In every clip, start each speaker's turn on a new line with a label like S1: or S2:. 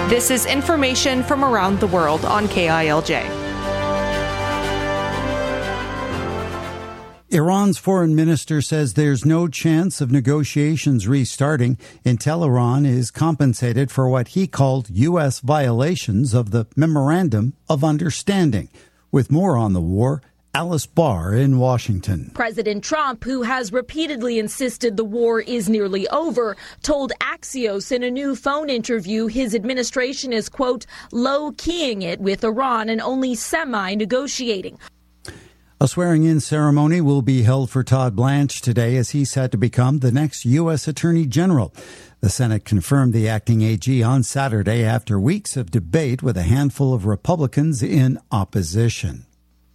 S1: This is information from around the world on KILJ.
S2: Iran's foreign minister says there's no chance of negotiations restarting until Iran is compensated for what he called U.S. violations of the Memorandum of Understanding. With more on the war, Alice Barr in Washington.
S3: President Trump, who has repeatedly insisted the war is nearly over, told Axios in a new phone interview his administration is, quote, low-keying it with Iran and only semi-negotiating.
S2: A swearing-in ceremony will be held for Todd Blanche today as he's set to become the next U.S. Attorney General. The Senate confirmed the acting AG on Saturday after weeks of debate with a handful of Republicans in opposition.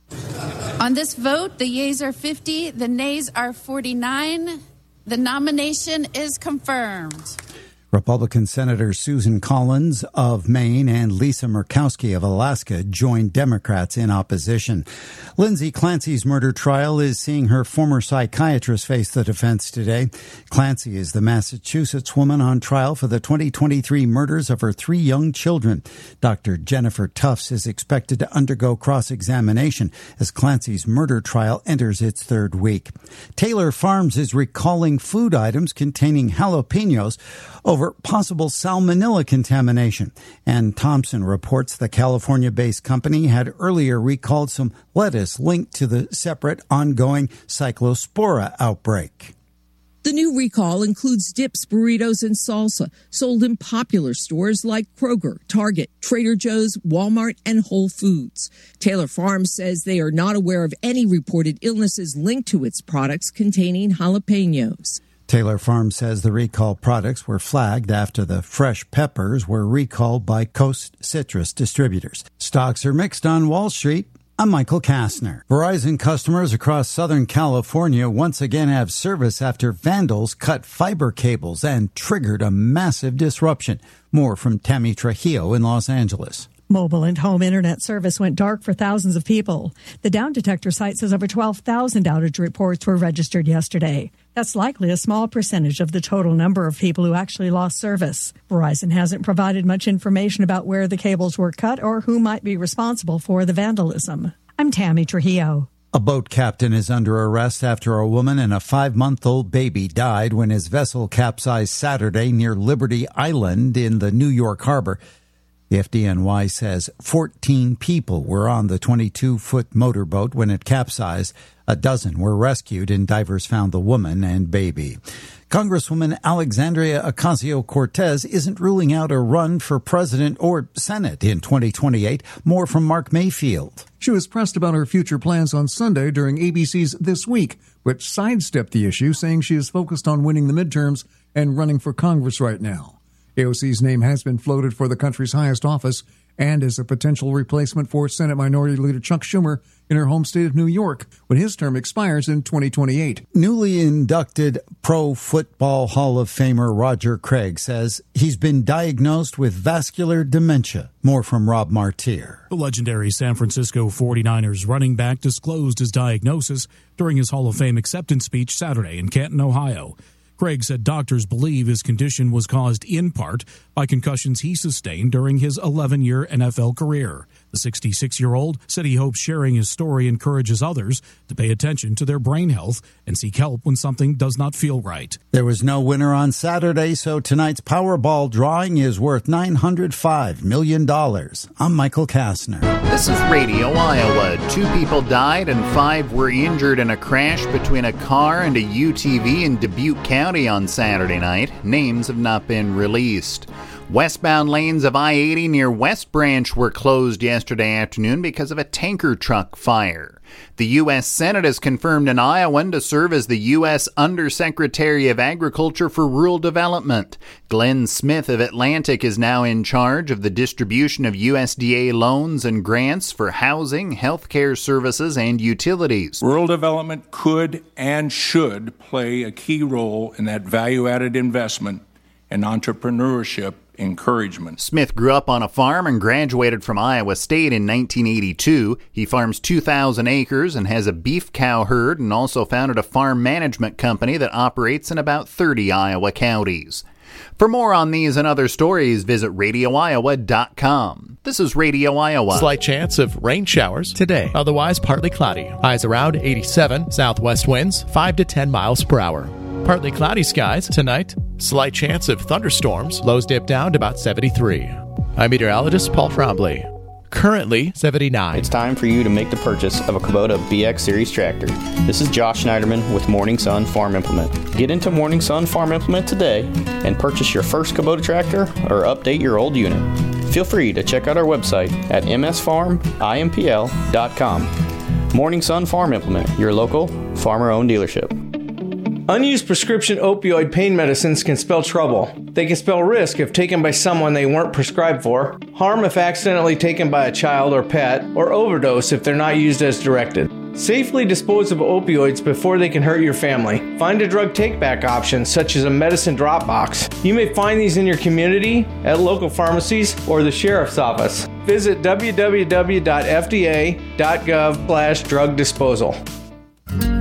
S4: On this vote, the yeas are 50, the nays are 49. The nomination is confirmed.
S2: Republican Senators Susan Collins of Maine and Lisa Murkowski of Alaska joined Democrats in opposition. Lindsay Clancy's murder trial is seeing her former psychiatrist face the defense today. Clancy is the Massachusetts woman on trial for the 2023 murders of her 3 young children. Dr. Jennifer Tufts is expected to undergo cross-examination as Clancy's murder trial enters its 3rd week. Taylor Farms is recalling food items containing jalapenos over possible salmonella contamination. And Thompson reports the California-based company had earlier recalled some lettuce linked to the separate ongoing cyclospora outbreak.
S5: The new recall includes dips, burritos, and salsa sold in popular stores like Kroger, Target, Trader Joe's, Walmart, and Whole Foods. Taylor Farms says they are not aware of any reported illnesses linked to its products containing jalapenos.
S2: Taylor Farms says the recall products were flagged after the fresh peppers were recalled by Coast Citrus distributors. Stocks are mixed on Wall Street. I'm Michael Kastner. Verizon customers across Southern California once again have service after vandals cut fiber cables and triggered a massive disruption. More from Tammy Trujillo in Los Angeles.
S6: Mobile and home internet service went dark for thousands of people. The Down Detector site says over 12,000 outage reports were registered yesterday. That's likely a small percentage of the total number of people who actually lost service. Verizon hasn't provided much information about where the cables were cut or who might be responsible for the vandalism. I'm Tammy Trujillo.
S2: A boat captain is under arrest after a woman and a 5-month-old baby died when his vessel capsized Saturday near Liberty Island in the New York harbor. The FDNY says 14 people were on the 22-foot motorboat when it capsized. A dozen were rescued and divers found the woman and baby. Congresswoman Alexandria Ocasio-Cortez isn't ruling out a run for president or Senate in 2028. More from Mark Mayfield.
S7: She was pressed about her future plans on Sunday during ABC's This Week, which sidestepped the issue, saying she is focused on winning the midterms and running for Congress right now. AOC's name has been floated for the country's highest office and as a potential replacement for Senate Minority Leader Chuck Schumer in her home state of New York when his term expires in 2028.
S2: Newly inducted Pro Football Hall of Famer Roger Craig says he's been diagnosed with vascular dementia. More from Rob Martier.
S8: The legendary San Francisco 49ers running back disclosed his diagnosis during his Hall of Fame acceptance speech Saturday in Canton, Ohio. Craig said doctors believe his condition was caused in part by concussions he sustained during his 11-year NFL career. The 66-year-old said he hopes sharing his story encourages others to pay attention to their brain health and seek help when something does not feel right.
S2: There was no winner on Saturday, so tonight's Powerball drawing is worth $905 million. I'm Michael Kastner.
S9: This is Radio Iowa. 2 people died and 5 were injured in a crash between a car and a UTV in Dubuque County on Saturday night. Names have not been released. Westbound lanes of I-80 near West Branch were closed yesterday afternoon because of a tanker truck fire. The U.S. Senate has confirmed an Iowan to serve as the U.S. Undersecretary of Agriculture for Rural Development. Glenn Smith of Atlantic is now in charge of the distribution of USDA loans and grants for housing, healthcare services, and utilities.
S10: Rural development could and should play a key role in that value-added investment and entrepreneurship encouragement.
S9: Smith grew up on a farm and graduated from Iowa State in 1982. He farms 2,000 acres and has a beef cow herd, and also founded a farm management company that operates in about 30 Iowa counties. For more on these and other stories, visit radioiowa.com. This is Radio Iowa.
S11: Slight chance of rain showers today. Otherwise, partly cloudy. Highs around 87. Southwest winds 5 to 10 miles per hour. Partly cloudy skies tonight. Slight chance of thunderstorms. Lows dip down to about 73. I'm meteorologist Paul Trombley. Currently 79.
S12: It's time for you to make the purchase of a Kubota BX Series tractor. This is Josh Schneiderman with Morning Sun Farm Implement. Get into Morning Sun Farm Implement today and purchase your first Kubota tractor or update your old unit. Feel free to check out our website at msfarmimpl.com. Morning Sun Farm Implement, your local farmer-owned dealership.
S13: Unused prescription opioid pain medicines can spell trouble. They can spell risk if taken by someone they weren't prescribed for, harm if accidentally taken by a child or pet, or overdose if they're not used as directed. Safely dispose of opioids before they can hurt your family. Find a drug take-back option, such as a medicine drop box. You may find these in your community, at local pharmacies, or the sheriff's office. Visit www.fda.gov/drug disposal.